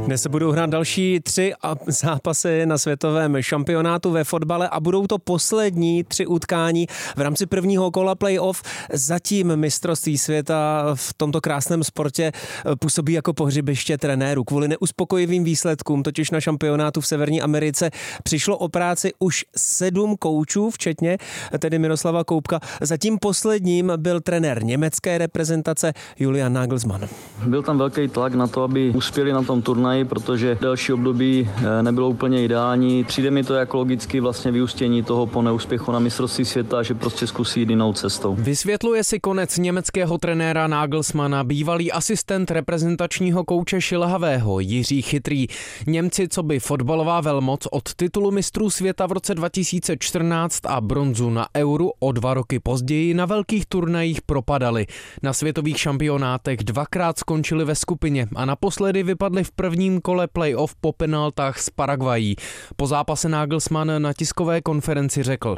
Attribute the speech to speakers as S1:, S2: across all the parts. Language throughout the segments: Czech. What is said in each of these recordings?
S1: Dnes se budou hrát další 3 zápasy na světovém šampionátu ve fotbale a budou to poslední 3 utkání v rámci prvního kola playoff. Zatím mistrovství světa v tomto krásném sportě působí jako pohřebiště trenérů. Kvůli neuspokojivým výsledkům totiž na šampionátu v Severní Americe přišlo o práci už 7 koučů, včetně tedy Miroslava Koubka. Zatím posledním byl trenér německé reprezentace Julian Nagelsmann.
S2: Byl tam velký tlak na to, aby uspěli na tom turnaji, protože další období nebylo úplně ideální. Přijde mi to jako logicky vlastně vyústění toho po neúspěchu na mistrovství světa, že prostě zkusí jít jinou cestou.
S3: Vysvětluje si konec německého trenéra Nagelsmanna bývalý asistent reprezentačního kouče Šilhavého Jiří Chytrý. Němci coby fotbalová velmoc od titulu mistrů světa v roce 2014 a bronzu na Euru o 2 roky později na velkých turnajích propadali. Na světových šampionátech 2krát skončili ve skupině a naposledy vypadli v prvním kole playoff po penaltách s Paraguayí. Po zápase Nagelsmann na tiskové konferenci řekl: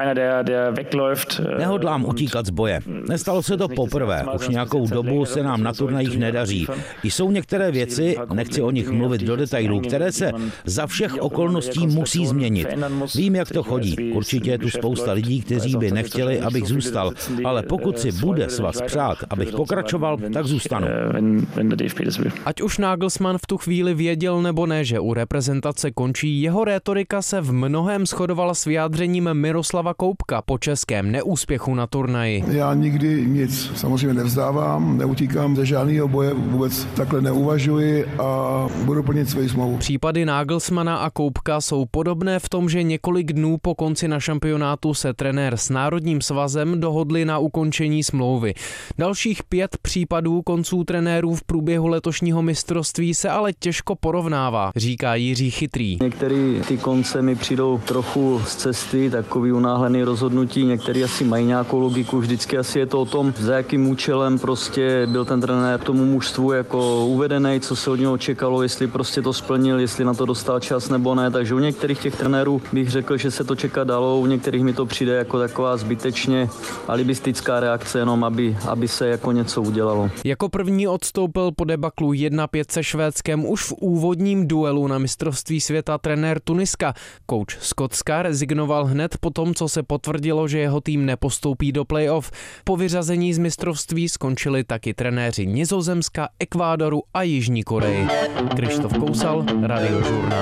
S4: Nehodlám utíkat z boje. Nestalo se to poprvé. Už nějakou dobu se nám na turnajích nedaří. Jsou některé věci, nechci o nich mluvit do detailů, které se za všech okolností musí změnit. Vím, jak to chodí. Určitě je tu spousta lidí, kteří by nechtěli, abych zůstal, ale pokud si bude svaz přát, abych pokračoval, tak zůstanu.
S3: Ať už Nagelsmann v tu chvíli věděl nebo ne, že u reprezentace končí, jeho rétorika se v mnohém shodovala s vyjádřením Miroslava Koubka po českém neúspěchu na turnaji.
S5: Já nikdy nic samozřejmě nevzdávám, neutíkám ze žádného boje, vůbec takhle neuvažuji a budu plnit svoji smlouvu.
S3: Případy Nagelsmanna a Koubka jsou podobné v tom, že několik dnů po konci na šampionátu se trenér s Národním svazem dohodli na ukončení smlouvy. Dalších 5 případů konců trenérů v průběhu letošního mistrovství se ale těžko porovnává, říká Jiří Chytrý.
S2: Některé ty konce mi přijdou trochu z cesty, takový unáhlený rozhodnutí, některý asi mají nějakou logiku, vždycky asi je to o tom, za jakým účelem prostě byl ten trenér tomu mužstvu jako uvedený, co se od něho čekalo, jestli prostě to splnil, jestli na to dostal čas nebo ne, takže u některých těch trenérů bych řekl, že se to čekat dalo, u některých mi to přijde jako taková zbytečně alibistická reakce, jenom aby se jako něco udělalo.
S3: Jako první odstoupil po debaklu 1-5 se Švédskem už v úvodním duelu na mistrovství světa trenér Tuniska. Kouč Skotska rezignoval hned po tom, co se potvrdilo, že jeho tým nepostoupí do playoff. Po vyřazení z mistrovství skončili taky trenéři Nizozemska, Ekvádoru a Jižní Koreji. Krištof Kousal, Radiožurnál.